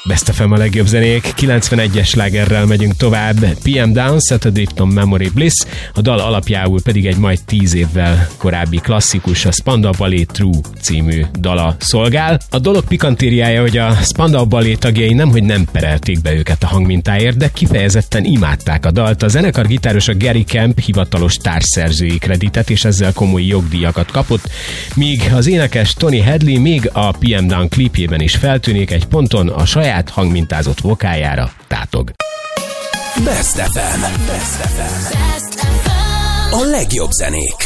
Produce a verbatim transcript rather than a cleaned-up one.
Best ef em a legjobb zenék, kilencvenegyes slágerrel megyünk tovább. pé em Down, Set Addiction Memory Bliss, a dal alapjául pedig egy majd tíz évvel korábbi klasszikus, a Spandau Ballet True című dala szolgál. A dolog pikantériája, hogy a Spandau Ballet tagjai nemhogy nem perelték be őket a hangmintáért, de kifejezetten imádták a dalt. A zenekar gitárosa Gary Kemp hivatalos társszerzői kreditet, és ezzel komoly jogdíjakat kapott, míg az énekes Tony Hadley még a pé em Down klipjében is feltűnik, egy ponton a saját hangmintázott vokájára tátog. Best ef em. Best ef em. A legjobb zenék.